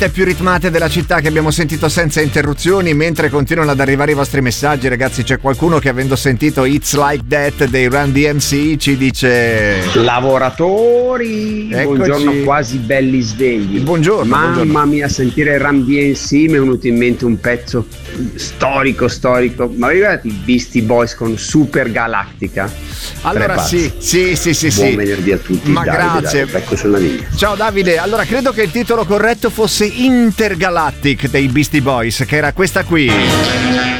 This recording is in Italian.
più ritmate della città che abbiamo sentito senza interruzioni. Mentre continuano ad arrivare i vostri messaggi, ragazzi, c'è qualcuno che, avendo sentito It's Like That dei Run DMC, ci dice: lavoratori, eccoci. Buongiorno, quasi belli svegli. Buongiorno. Mamma buongiorno. mia, sentire Run DMC mi è venuto in mente un pezzo storico. Ma riguardate i Beastie Boys con Super Galactica? Allora sì. Buon venerdì a tutti. Ma Davide, grazie. Becco sulla linea. Ciao Davide, allora credo che il titolo corretto fosse Intergalactic dei Beastie Boys, che era questa qui.